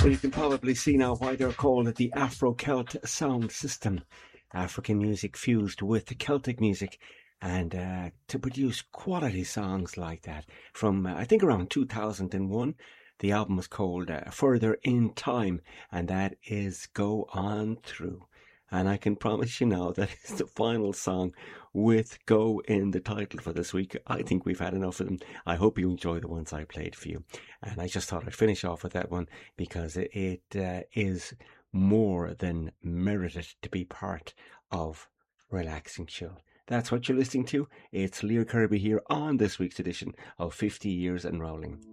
Well, you can probably see now why they're called the Afro-Celt sound system. African music fused with Celtic music, and to produce quality songs like that from, I think, around 2001. The album was called Further in Time, and that is Go On Through. And I can promise you now that is the final song with Go in the title for this week. I think we've had enough of them. I hope you enjoy the ones I played for you. And I just thought I'd finish off with that one because it is more than merited to be part of Relaxing Chill. That's what you're listening to. It's Lear Kirby here on this week's edition of 50 Years and Rolling.